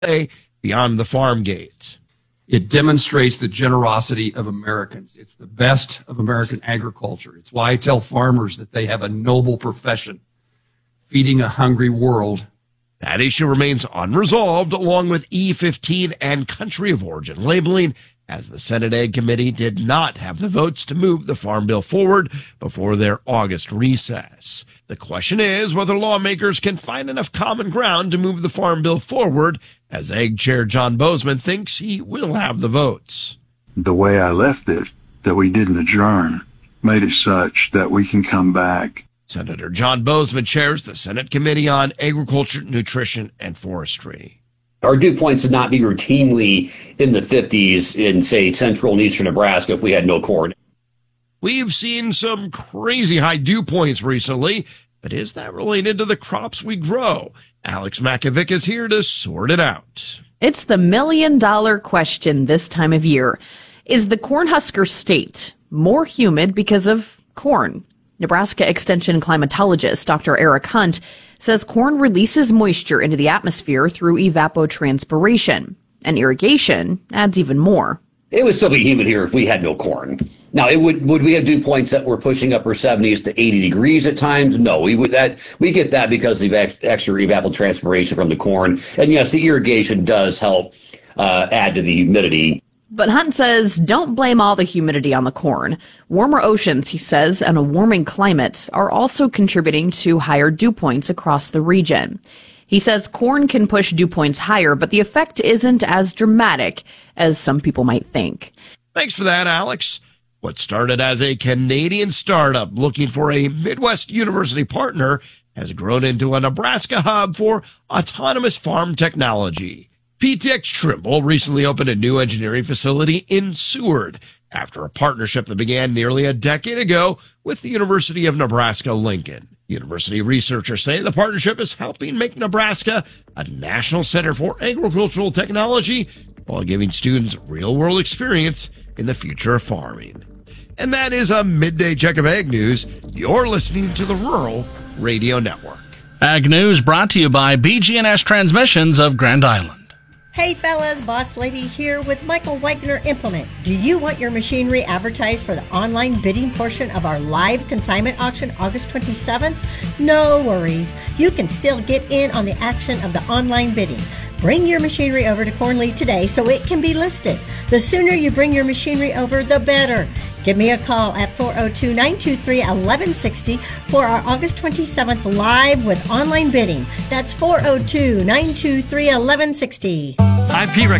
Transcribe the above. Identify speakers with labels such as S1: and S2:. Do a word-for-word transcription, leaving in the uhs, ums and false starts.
S1: beyond the farm gate.
S2: It demonstrates the generosity of Americans. It's the best of American agriculture. It's why I tell farmers that they have a noble profession, feeding a hungry world.
S1: That issue remains unresolved, along with E fifteen and country of origin labeling, as the Senate Ag Committee did not have the votes to move the Farm Bill forward before their August recess. The question is whether lawmakers can find enough common ground to move the Farm Bill forward, as Ag Chair John Bozeman thinks he will have the votes.
S3: The way I left it, that we didn't adjourn, made it such that we can come back.
S1: Senator John Bozeman chairs the Senate Committee on Agriculture, Nutrition, and Forestry.
S4: Our dew points would not be routinely in the fifties in, say, central and eastern Nebraska if we had no corn.
S1: We've seen some crazy high dew points recently, but is that related to the crops we grow? Alex Makovic is here to sort it out.
S5: It's the million-dollar question this time of year. Is the Cornhusker State more humid because of corn? Nebraska Extension climatologist Doctor Eric Hunt says corn releases moisture into the atmosphere through evapotranspiration, and irrigation adds even more.
S4: It would still be humid here if we had no corn. Now, it would would we have dew points that were pushing upper seventies to eighty degrees at times? No, we would that we get that because of extra evapotranspiration from the corn. And yes, the irrigation does help uh, add to the humidity.
S5: But Hunt says don't blame all the humidity on the corn. Warmer oceans, he says, and a warming climate are also contributing to higher dew points across the region. He says corn can push dew points higher, but the effect isn't as dramatic as some people might think.
S1: Thanks for that, Alex. What started as a Canadian startup looking for a Midwest university partner has grown into a Nebraska hub for autonomous farm technology. P T X Trimble recently opened a new engineering facility in Seward after a partnership that began nearly a decade ago with the University of Nebraska-Lincoln. University researchers say the partnership is helping make Nebraska a national center for agricultural technology while giving students real-world experience in the future of farming. And that is a midday check of Ag News. You're listening to the Rural Radio Network.
S6: Ag News brought to you by B G and S Transmissions of Grand Island.
S7: Hey fellas, Boss Lady here with Michael Wagner Implement. Do you want your machinery advertised for the online bidding portion of our live consignment auction August twenty-seventh? No worries. You can still get in on the action of the online bidding. Bring your machinery over to Cornley today so it can be listed. The sooner you bring your machinery over, the better. Give me a call at four oh two, nine two three, one one six oh for our August twenty-seventh live with online bidding. That's four oh two, nine two three, one one six oh.
S8: I'm Pete Rick.